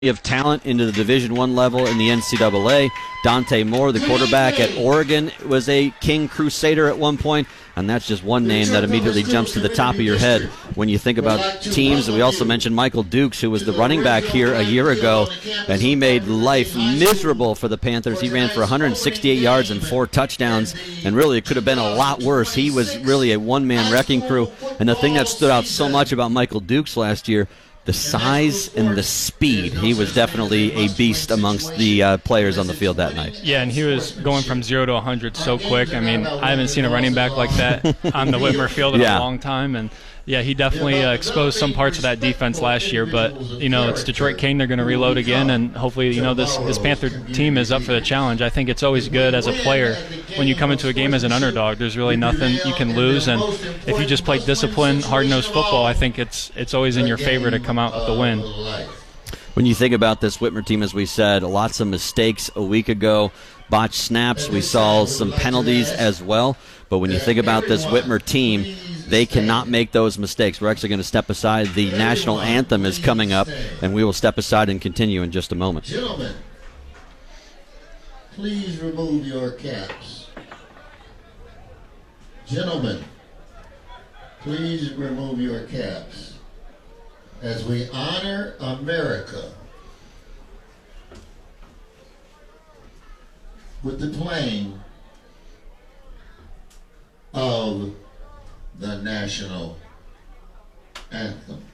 of talent into the Division I level in the NCAA. Dante Moore, the quarterback at Oregon, was a King Crusader at one point, and that's just one name that immediately jumps to the top of your head when you think about teams. We also mentioned Michael Dukes, who was the running back here a year ago, and he made life miserable for the Panthers. He ran for 168 yards and 4 touchdowns, and really it could have been a lot worse. He was really a one-man wrecking crew, and the thing that stood out so much about Michael Dukes last year, the size and the speed. He was definitely a beast amongst the players on the field that night. Yeah, and he was going from 0 to 100 so quick. I mean, I haven't seen a running back like that on the Whitmer field in a long time. And, yeah, he definitely exposed some parts of that defense last year. But, you know, it's Detroit King. They're going to reload again. And hopefully, you know, this Panther team is up for the challenge. I think it's always good as a player when you come into a game as an underdog. There's really nothing you can lose. And if you just play disciplined, hard-nosed football, I think it's always in your favor to come out with the win. When you think about this Whitmer team, as we said, lots of mistakes a week ago, botched snaps. We saw some penalties as well. But when you think about this Whitmer team, they cannot make those mistakes. We're actually going to step aside. The national anthem is coming up, and we will step aside and continue in just a moment. Gentlemen, please remove your caps. Gentlemen, please remove your caps as we honor America with the playing of the national anthem.